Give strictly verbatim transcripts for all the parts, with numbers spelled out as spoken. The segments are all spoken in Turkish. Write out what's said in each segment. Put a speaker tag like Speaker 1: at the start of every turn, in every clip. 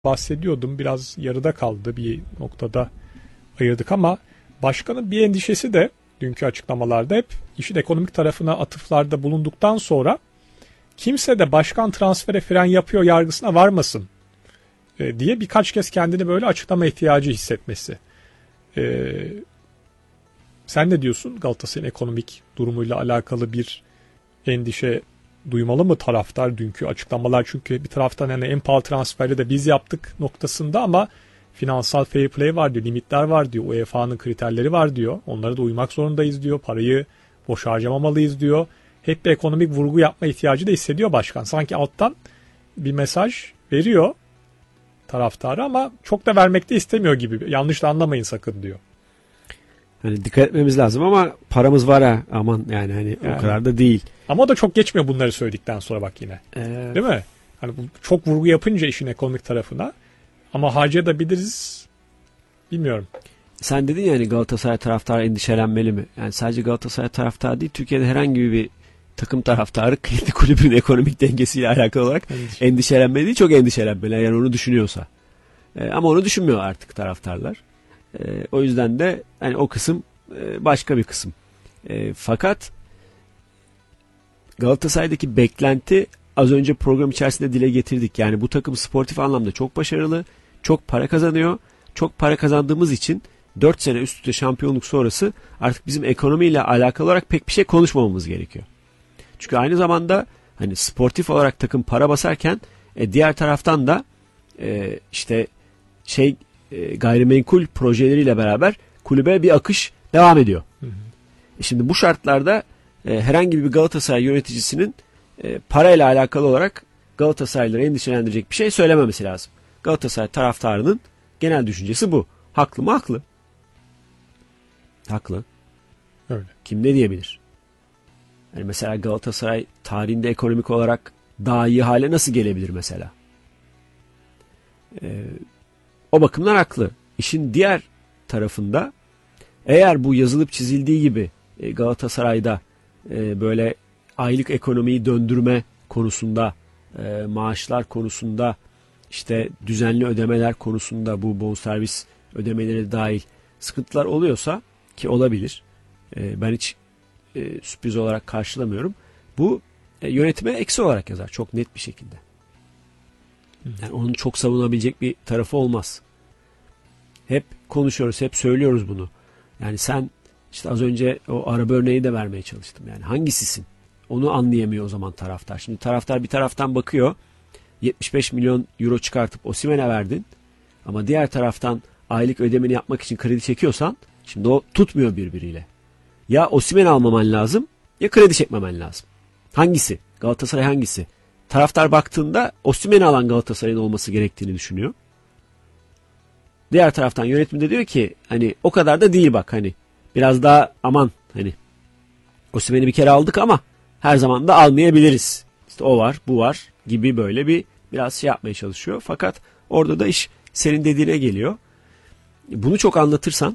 Speaker 1: bahsediyordum. Biraz yarıda kaldı, bir noktada ayırdık ama başkanın bir endişesi de dünkü açıklamalarda hep işin ekonomik tarafına atıflarda bulunduktan sonra kimse de başkan transfere fren yapıyor yargısına varmasın e, diye birkaç kez kendini böyle açıklama ihtiyacı hissetmesi. E, sen ne diyorsun? Galatasaray'ın ekonomik durumuyla alakalı bir endişe duymalı mı taraftar dünkü açıklamalar? Çünkü bir taraftan yani en pahalı transferi de biz yaptık noktasında ama finansal fair play var diyor, limitler var diyor, U E F A'nın kriterleri var diyor. Onlara da uymak zorundayız diyor. Parayı boş harcamamalıyız diyor. Hep bir ekonomik vurgu yapma ihtiyacı da hissediyor başkan. Sanki alttan bir mesaj veriyor taraftarı ama çok da vermek de istemiyor gibi. Yanlış da anlamayın sakın diyor.
Speaker 2: Hani dikkat etmemiz lazım ama paramız var ha, aman yani hani yani. O kadar da değil.
Speaker 1: Ama o da çok geçmiyor bunları söyledikten sonra bak yine. Ee... Değil mi? Hani çok vurgu yapınca işin ekonomik tarafına ama harcayabiliriz bilmiyorum.
Speaker 2: Sen dedin ya hani Galatasaray taraftarı endişelenmeli mi? Yani sadece Galatasaray taraftarı değil, Türkiye'de herhangi bir takım taraftarı kendi kulübünün ekonomik dengesiyle alakalı olarak Endişe. endişelenmeli değil, çok endişelenmeli yani onu düşünüyorsa. Ee, ama onu düşünmüyor artık taraftarlar. Ee, o yüzden de hani o kısım e, başka bir kısım. E, fakat Galatasaray'daki beklenti az önce program içerisinde dile getirdik. Yani bu takım sportif anlamda çok başarılı, çok para kazanıyor. Çok para kazandığımız için dört sene üst üste şampiyonluk sonrası artık bizim ekonomiyle alakalı olarak pek bir şey konuşmamamız gerekiyor. Çünkü aynı zamanda hani sportif olarak takım para basarken e, diğer taraftan da e, işte şey e, gayrimenkul projeleriyle beraber kulübe bir akış devam ediyor. Hı hı. E şimdi bu şartlarda e, herhangi bir Galatasaray yöneticisinin e, parayla alakalı olarak Galatasaraylıları endişelendirecek bir şey söylememesi lazım. Galatasaray taraftarının genel düşüncesi bu. Haklı mı? Haklı. Haklı.
Speaker 1: Öyle.
Speaker 2: Kim ne diyebilir? Yani mesela Galatasaray tarihinde ekonomik olarak daha iyi hale nasıl gelebilir mesela? Ee, o bakımdan haklı. İşin diğer tarafında eğer bu yazılıp çizildiği gibi e, Galatasaray'da e, böyle aylık ekonomiyi döndürme konusunda, e, maaşlar konusunda, işte düzenli ödemeler konusunda bu bonservis ödemeleri dahil sıkıntılar oluyorsa ki olabilir. E, ben hiç e, sürpriz olarak karşılamıyorum. Bu e, yönetime eksi olarak yazar çok net bir şekilde. Yani onun çok savunabilecek bir tarafı olmaz. Hep konuşuyoruz, hep söylüyoruz bunu. Yani sen işte az önce o araba örneği de vermeye çalıştım. Yani hangisisin? Onu anlayamıyor o zaman taraftar. Şimdi taraftar bir taraftan bakıyor. yetmiş beş milyon euro çıkartıp Osimhen'e verdin. Ama diğer taraftan aylık ödemeni yapmak için kredi çekiyorsan şimdi o tutmuyor birbiriyle. Ya Osimhen'i almaman lazım ya kredi çekmemen lazım. Hangisi? Galatasaray hangisi? Taraftar baktığında Osimhen'i alan Galatasaray'ın olması gerektiğini düşünüyor. Diğer taraftan yönetim de diyor ki hani o kadar da değil bak hani biraz daha aman hani Osimhen'i bir kere aldık ama her zaman da almayabiliriz. İşte o var, bu var gibi böyle bir biraz şey yapmaya çalışıyor. Fakat orada da iş senin dediğine geliyor. Bunu çok anlatırsan,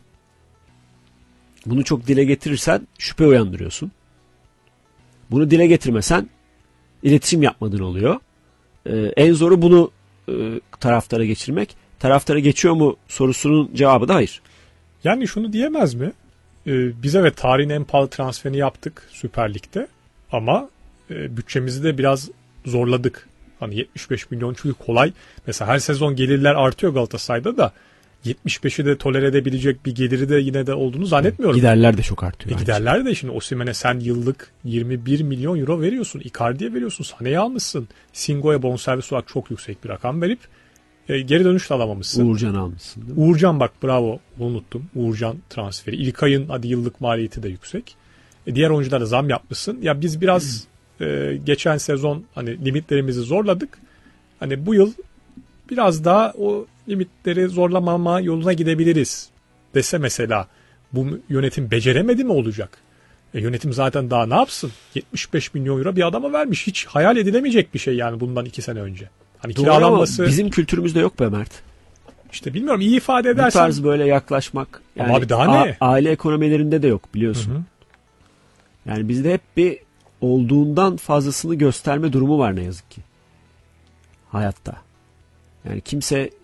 Speaker 2: bunu çok dile getirirsen şüphe uyandırıyorsun. Bunu dile getirmesen iletişim yapmadığın oluyor. Ee, en zoru bunu e, taraftara geçirmek. Taraftara geçiyor mu sorusunun cevabı da hayır.
Speaker 1: Yani şunu diyemez mi? Ee, biz evet tarihin en pahalı transferini yaptık Süper Lig'de ama e, bütçemizi de biraz zorladık. Hani yetmiş beş milyon çünkü kolay. Mesela her sezon gelirler artıyor Galatasaray'da da yetmiş beşi de tolere edebilecek bir geliri de yine de olduğunu zannetmiyorum.
Speaker 2: Giderler de çok artıyor.
Speaker 1: E giderler de şimdi Osimhen'e sen yıllık yirmi bir milyon euro veriyorsun. Icardi'ye veriyorsun. Sané'yi almışsın. Singo'ya bonservis olarak çok yüksek bir rakam verip e, geri dönüş de alamamışsın.
Speaker 2: Uğurcan almışsın değil mi?
Speaker 1: Uğurcan bak bravo unuttum. Uğurcan transferi. İlkay'ın hadi yıllık maliyeti de yüksek. E, diğer oyunculara zam yapmışsın. Ya biz biraz e, geçen sezon hani limitlerimizi zorladık. Hani bu yıl biraz daha o limitleri zorlamama yoluna gidebiliriz dese mesela bu yönetim beceremedi mi olacak? E, yönetim zaten daha ne yapsın? yetmiş beş milyon euro bir adama vermiş. Hiç hayal edilemeyecek bir şey yani bundan iki sene önce. Hani
Speaker 2: doğru
Speaker 1: kiralanması...
Speaker 2: bizim kültürümüzde yok be Mert.
Speaker 1: İşte bilmiyorum iyi ifade edersen.
Speaker 2: Bu tarz böyle yaklaşmak. Yani
Speaker 1: ama abi daha ne?
Speaker 2: Aile ekonomilerinde de yok biliyorsun. Hı hı. Yani bizde hep bir olduğundan fazlasını gösterme durumu var ne yazık ki. Hayatta. Yani kimse